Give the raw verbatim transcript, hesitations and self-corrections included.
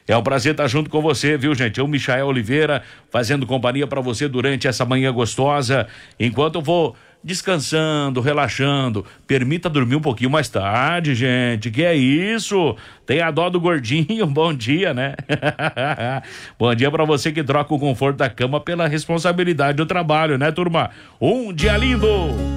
É um prazer estar junto com você, viu, gente? Eu, Michael Oliveira, fazendo companhia para você durante essa manhã gostosa, enquanto eu vou descansando, relaxando. Permita dormir um pouquinho mais tarde, gente. Que é isso? Tem a dó do gordinho. Bom dia, né? Bom dia para você que troca o conforto da cama pela responsabilidade do trabalho, né, turma? Um dia lindo!